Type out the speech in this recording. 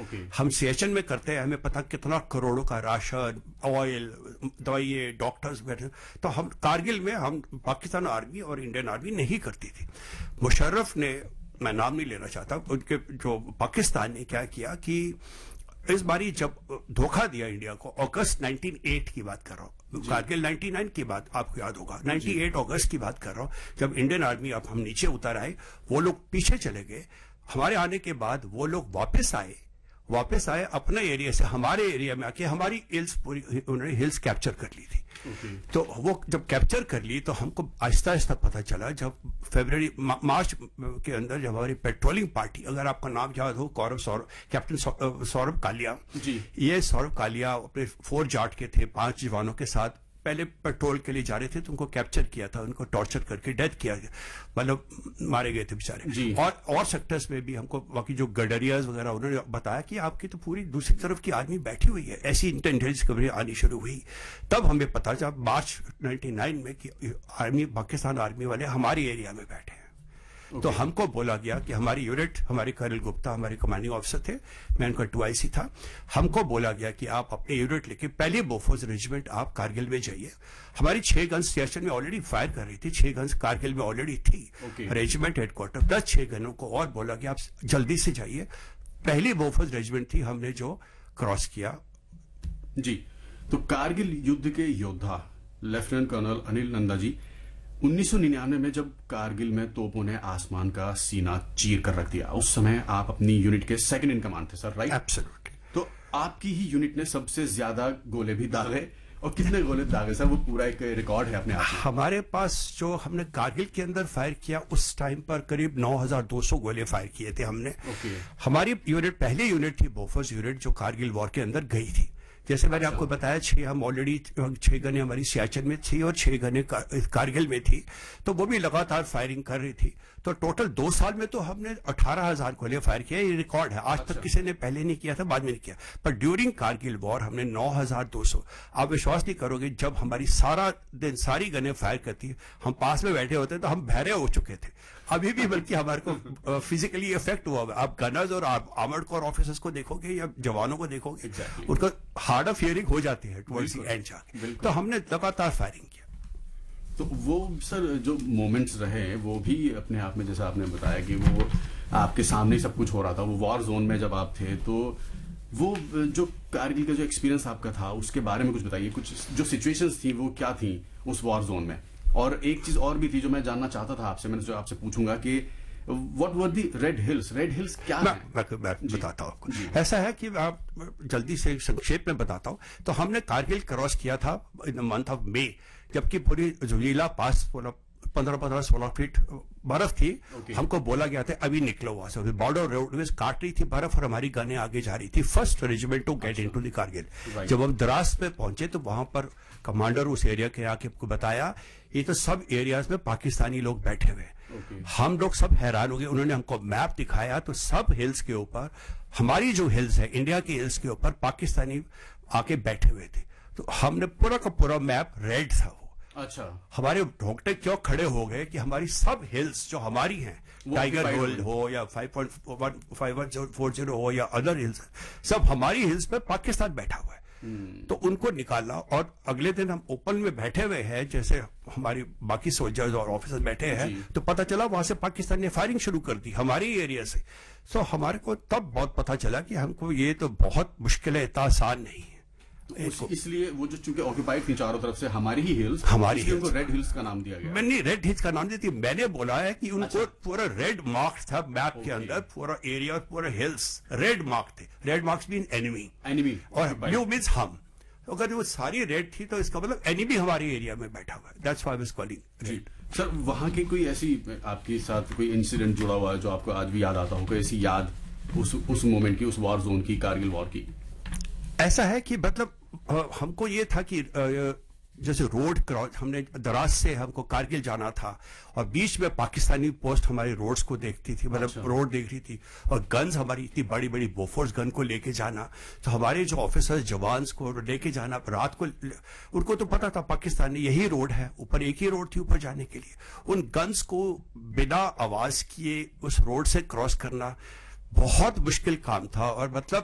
ہم سیشن میں کرتے ہیں, ہمیں پتا کتنا کروڑوں کا راشن, آئل, دوائیں, ڈاکٹرز بیٹھے. تو ہم کارگل میں ہم پاکستان آرمی اور انڈین آرمی نہیں کرتی تھی. مشرف نے, میں نام نہیں لینا چاہتا, ان کے جو پاکستان نے کیا کیا کہ اس باری جب دھوکہ دیا انڈیا کو, اگست 1908 کی بات کر رہا ہوں, کارگل 99 کی بات آپ کو یاد ہوگا, 98 اگست کی بات کر رہا ہوں, جب انڈین آرمی اب ہم نیچے اتر آئے, وہ لوگ پیچھے چلے گئے. ہمارے آنے کے بعد وہ لوگ واپس آئے اپنے ایریا سے, ہمارے ایریا میں آ کے ہماری ہلز پوری انہوں نے ہلز کیپچر کر لی تھی. تو وہ جب کیپچر کر لی تو ہم کو آہستہ آہستہ پتہ چلا, جب مارچ کے اندر جب ہماری پیٹرولنگ پارٹی, اگر آپ کا نام یاد ہو, کیپٹن سوربھ کالیا, یہ سوربھ کالیا اپنے 4 جاٹ کے تھے, 5 جوانوں کے ساتھ پہلے پیٹرول کے لیے جا رہے تھے, تو ان کو کیپچر کیا تھا, ان کو ٹارچر کر کے ڈیتھ کیا گیا, مطلب مارے گئے تھے بیچارے. اور سیکٹرز میں بھی ہم کو باقی جو گڈریاز وغیرہ انہوں نے بتایا کہ آپ کی تو پوری دوسری طرف کی آرمی بیٹھی ہوئی ہے. ایسی انٹیلیجنس خبریں آنی شروع ہوئی. تب ہمیں پتا چلا مارچ 99 میں کہ پاکستان آرمی والے ہماری ایریا میں بیٹھے ہیں. تو ہم کو بولا گیا کہ ہماری یونٹ, ہمارے کرنل گپتا ہمارے کمانڈنگ آفیسر تھے, میں ان کا 2IC تھا, ہم کو بولا گیا کہ آپ اپنے یونٹ لے کے پہلی بوفورس ریجمنٹ آپ کارگل میں جائیے. ہماری 6 گنز سیشن میں آلریڈی فائر کر رہی تھی, 6 گنز کارگل میں آلریڈی تھی, ریجمنٹ ہیڈ کوارٹر, پلس 6 گنوں کو اور بولا گیا آپ جلدی سے جائیے. پہلی بوفورس ریجمنٹ تھی, ہم نے جو کراس کیا. جی, تو کارگل یدھ کے یودھا لیفٹیننٹ کرنل انل نندا جی, 1999 میں جب کارگل میں توپوں نے آسمان کا سینہ چیر کر رکھ دیا, اس سمے آپ اپنی یونٹ کے سیکنڈ ان کمانڈ تھے سر, رائٹ؟ ایبسولوٹلی. تو آپ کی ہی یونٹ نے سب سے زیادہ گولے بھی داغے, اور کتنے گولے داغے سر؟ وہ پورا ایک ریکارڈ ہے اپنے آپ میں. ہمارے پاس جو ہم نے کارگل کے اندر فائر کیا, اس ٹائم پر قریب 9200 گولے فائر کیے تھے ہم نے. ہماری یونٹ پہلی یونٹ تھی بوفورس یونٹ جو کارگل وار کے اندر گئی تھی. جیسے میں نے آپ کو بتایا 6 ہم آلریڈی 6 گنیں ہماری سیاچن میں تھی اور 6 گنیں کارگل میں تھی, تو وہ بھی لگاتار فائرنگ کر رہی تھی. تو ٹوٹل 2 سال میں تو ہم نے 18,000 گولے فائر کیا. یہ ریکارڈ ہے, آج تک کسی نے پہلے نہیں کیا تھا, بعد میں نہیں کیا. پر ڈیورنگ کارگل وار ہم نے 9,200. آپ وشواس نہیں کرو گے, جب ہماری سارا دن ساری گنیں فائر کرتی, ہم پاس میں بیٹھے ہوتے تو ہم بہرے ہو چکے تھے ابھی بھی, بلکہ ہمارے کو فزیکلی افیکٹ ہوا. آپ گنرز اور آرمرڈ کور آفیسرز کو دیکھو گے یا جوانوں کو دیکھو گے, ان کو ہارڈ آف ہیئرنگ ہو جاتی ہے ٹورڈز دی اینڈ جا کے. تو ہم نے لگاتار فائرنگ کیا. تو وہ سر جو مومنٹس رہے وہ بھی اپنے آپ میں, جیسا آپ نے بتایا کہ وہ آپ کے سامنے سب کچھ ہو رہا تھا, وہ وار زون میں جب آپ تھے, تو وہ جو کارگل کا جو ایکسپیرینس آپ کا تھا اس کے بارے میں کچھ بتائیے. کچھ جو سچویشنز تھیں وہ کیا تھیں اس وار زون میں؟ اور ایک چیز اور بھی تھی جو میں جاننا چاہتا تھا آپ سے, میں نے جو آپ سے پوچھوں گا کہ what were the red Hills کیا ہے؟ میں بتاتا ہوں آپ کو. ایسا ہے کہ آپ جلدی سے سنکشیپ میں بتاتا ہوں. تو ہم نے کارگل کراس کیا تھا ان منتھ آف مئی, جبکہ پوری زلیلا پاس 15-16 فٹ برف تھی. ہم کو بولا گیا تھا ابھی نکلو وہاں سے, بارڈر روڈ ویز کاٹ رہی تھی برف اور ہماری گنیں آگے جا رہی تھی. First regiment to get into the Kargil. جب ہم دراس پہ پہنچے تو وہاں پر کمانڈر اس ایریا کے آ کے کو بتایا یہ تو سب ایریاز میں پاکستانی لوگ بیٹھے ہوئے. ہم لوگ سب حیران ہو گئے. انہوں نے ہم کو میپ دکھایا تو سب ہلز کے اوپر, ہماری جو ہلز ہے انڈیا کی ہلز کے اوپر, پاکستانی آ کے بیٹھے ہوئے تھے. تو ہم نے پورا کا پورا میپ ریڈ تھا. وہ اچھا, ہمارے ڈھونگٹے کیوں کھڑے ہو گئے کہ ہماری سب ہلز جو ہماری ہیں, ٹائیگر ہل ہو یا 5.5140 ہو یا ادر ہلز, سب ہماری ہلز پہ پاکستان بیٹھا ہوا ہے. تو ان کو نکالا, اور اگلے دن ہم اوپن میں بیٹھے ہوئے ہیں جیسے ہماری باقی سولجرز اور آفیسر بیٹھے ہیں, تو پتہ چلا وہاں سے پاکستان نے فائرنگ شروع کر دی ہماری ایریا سے. سو ہمارے کو تب بہت پتہ چلا کہ ہم کو یہ تو بہت مشکل ہے, اتنا آسان نہیں ہے. اس لیے وہ جو چونکہ آکوپائڈ تھی چاروں طرف سے ہماری ہی ہلز, ان کو ریڈ ہلز کا نام دیا گیا. میں نے ریڈ ہلز کا نام دی تھی, میں نے بولا ہے کہ ان کو پورا ریڈ مارکس تھا میپ کے اندر, پورا ایریا پورا ہلز ریڈ مارک تھے. ریڈ مارکس مین اینیمی اور بلو مینس ہم. اگر وہ ساری ریڈ تھی تو اس کا مطلب اینیمی ہماری ایریا میں بیٹھا ہوا ہے. That's why I was calling red. سر وہاں کی کوئی ایسی آپ کے ساتھ کوئی انسیڈنٹ جڑا ہوا ہے جو آپ کو آج بھی یاد آتا ہو, کوئی ایسی یاد اس مومنٹ کی, اس وار زون کی, کارگل وار کی؟ ایسا ہے کہ مطلب ہم کو یہ تھا کہ جیسے روڈ کراس, ہم نے دراز سے ہم کو کارگل جانا تھا اور بیچ میں پاکستانی پوسٹ ہماری روڈز کو دیکھتی تھی, مطلب روڈ دیکھ رہی تھی, اور گنز ہماری اتنی بڑی بڑی بوفورس گن کو لے کے جانا. تو ہمارے جو آفیسر جوانز کو لے کے جانا رات کو, ان کو تو پتا تھا پاکستانی یہی روڈ ہے, اوپر ایک ہی روڈ تھی اوپر جانے کے لیے. ان گنز کو بنا آواز کیے اس روڈ سے کراس کرنا بہت مشکل کام تھا. اور مطلب